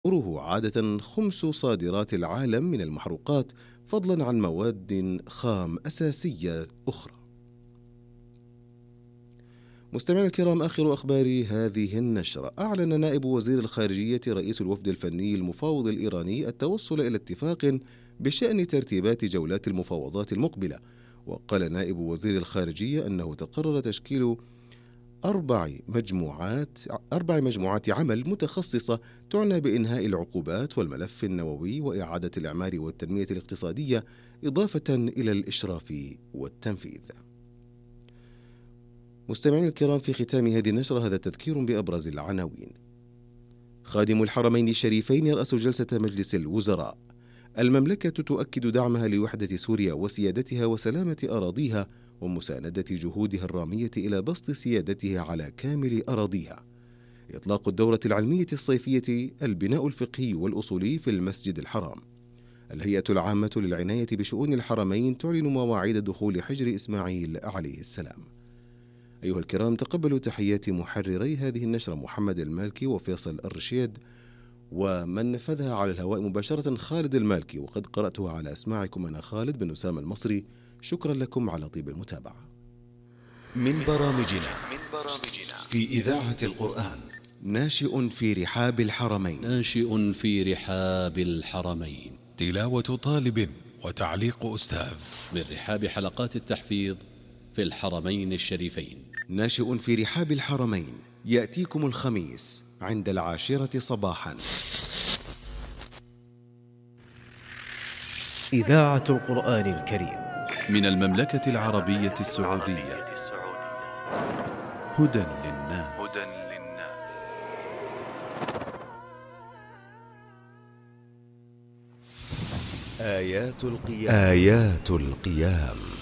مصدره عادة خمس صادرات العالم من المحروقات، فضلا عن مواد خام أساسية أخرى. مستمعينا الكرام، آخر أخبار هذه النشرة: أعلن نائب وزير الخارجية رئيس الوفد الفني المفاوض الإيراني التوصل إلى اتفاق بشأن ترتيبات جولات المفاوضات المقبلة. وقال نائب وزير الخارجية أنه تقرر تشكيل أربع مجموعات عمل متخصصة تعنى بإنهاء العقوبات والملف النووي وإعادة الإعمار والتنمية الاقتصادية، إضافة إلى الإشراف والتنفيذ. مستمعين الكرام، في ختام هذه النشرة هذا تذكير بأبرز العناوين. خادم الحرمين الشريفين يرأس جلسة مجلس الوزراء. المملكة تؤكد دعمها لوحدة سوريا وسيادتها وسلامة أراضيها ومساندة جهودها الرامية إلى بسط سيادتها على كامل أراضيها. إطلاق الدورة العلمية الصيفية البناء الفقهي والأصولي في المسجد الحرام. الهيئة العامة للعناية بشؤون الحرمين تعلن مواعيد دخول حجر إسماعيل عليه السلام. أيها الكرام، تقبلوا تحيات محرري هذه النشرة محمد المالكي وفيصل الرشيد، ومن نفذها على الهواء مباشرة خالد المالكي، وقد قرأتها على أسماعكم أنا خالد بن أسامة المصري. شكرا لكم على طيب المتابعة. من برامجنا في إذاعة القرآن. ناشئ في رحاب الحرمين. تلاوة طالب وتعليق أستاذ من رحاب حلقات التحفيظ في الحرمين الشريفين. ناشئ في رحاب الحرمين يأتيكم الخميس عند 10 صباحا. إذاعة القرآن الكريم من المملكة العربية السعودية. هدى للناس. آيات القيام.